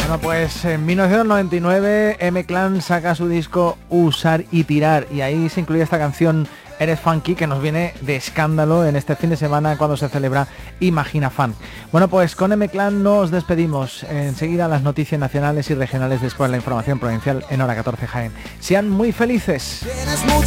Bueno, pues en 1999 M-Clan saca su disco Usar y Tirar y ahí se incluye esta canción Eres Funky, que nos viene de escándalo en este fin de semana cuando se celebra Imagina Fan. Bueno, pues con M-Clan nos despedimos. Enseguida las noticias nacionales y regionales, después la información provincial en hora 14 Jaén. Sean muy felices.